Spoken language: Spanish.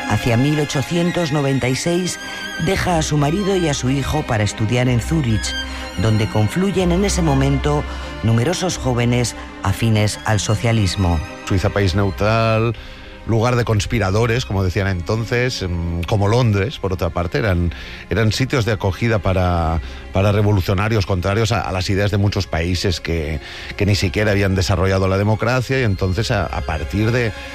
Hacia 1896 deja a su marido y a su hijo para estudiar en Zúrich, donde confluyen en ese momento numerosos jóvenes afines al socialismo. Suiza, país neutral, lugar de conspiradores, como decían entonces, como Londres, por otra parte, eran sitios de acogida para revolucionarios contrarios a las ideas de muchos países que ni siquiera habían desarrollado la democracia, y entonces a partir de